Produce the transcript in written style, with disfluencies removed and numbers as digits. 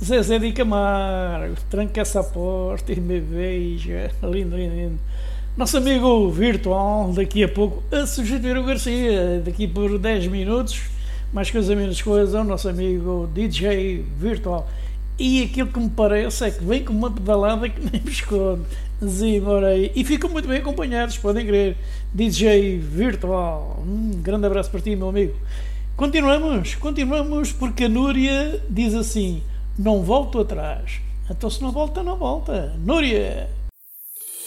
Zezé de Camargo, tranca essa porta e me veja. Lindo, lindo, lindo. Nosso amigo virtual, daqui a pouco, a substituir o Garcia, daqui por 10 minutos, mais coisa menos coisa, o nosso amigo DJ virtual. E aquilo que me parece é que vem com uma pedalada que nem me esconde. Embora aí. E ficam muito bem acompanhados, podem crer. DJ virtual. Grande abraço para ti, meu amigo. Continuamos, porque a Núria diz assim: não volto atrás. Então, se não volta, não volta. Núria!